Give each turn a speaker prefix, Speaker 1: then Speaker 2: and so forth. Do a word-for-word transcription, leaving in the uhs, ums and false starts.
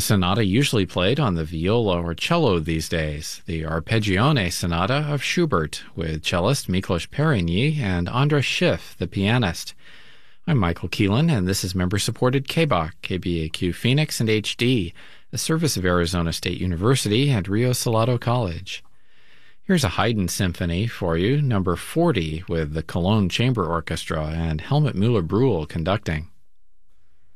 Speaker 1: sonata usually played on the viola or cello these days, the Arpeggione Sonata of Schubert, with cellist Miklos Perigny and Andras Schiff, the pianist. I'm Michael Keelan, and this is member-supported K B A Q, K B A Q Phoenix and H D, a service of Arizona State University and Rio Salado College. Here's a Haydn symphony for you, number forty, with the Cologne Chamber Orchestra and Helmut Müller-Brühl conducting.